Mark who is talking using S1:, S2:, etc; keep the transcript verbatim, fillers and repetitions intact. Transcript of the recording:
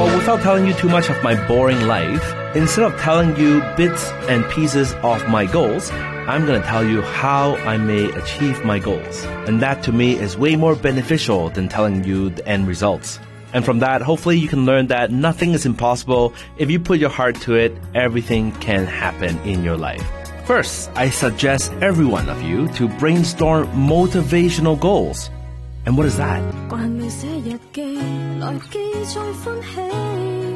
S1: without telling you too much of my boring life, instead of telling you bits and pieces of my goals, I'm going to tell you how I may achieve my goals. And that to me is way more beneficial than telling you the end results. And from that, hopefully you can learn that nothing is impossible. If you put your heart to it, everything can happen in your life. First, I suggest every one of you to brainstorm motivational goals. And what is that?